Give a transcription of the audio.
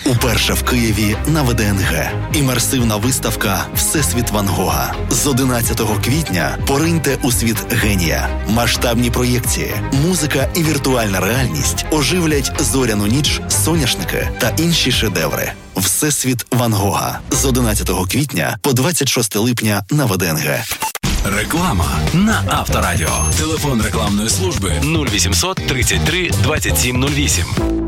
Уперше в Києві на ВДНГ. Імерсивна виставка «Всесвіт Ван Гога». З 11 квітня пориньте у світ генія. Масштабні проєкції, музика і віртуальна реальність оживлять зоряну ніч, соняшники та інші шедеври. «Всесвіт Ван Гога» з 11 квітня по 26 липня на ВДНГ. Реклама на Авторадіо. Телефон рекламної служби 0800 33 2708.